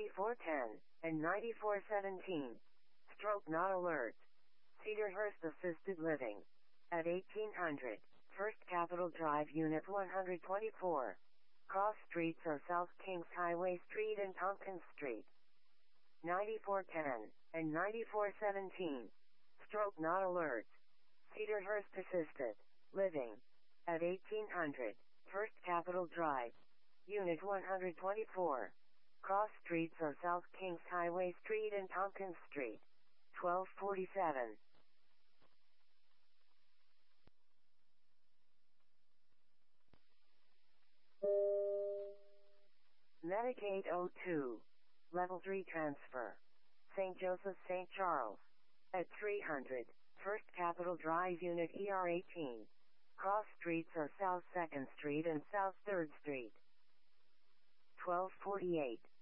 9410, and 9417. Stroke not alert. Cedarhurst Assisted Living. At 1800, First Capitol Drive, Unit 124. Cross streets are South Kings Highway Street and Tompkins Street. 9410, and 9417. Stroke not alert. Cedarhurst Assisted Living. At 1800, First Capitol Drive, Unit 124. Cross streets are South Kings Highway Street and Tompkins Street. 1247. Medicaid 02. Level 3 transfer. St. Joseph, St. Charles. At 300, First Capitol Drive, Unit ER 18. Cross streets are South 2nd Street and South 3rd Street. 1248.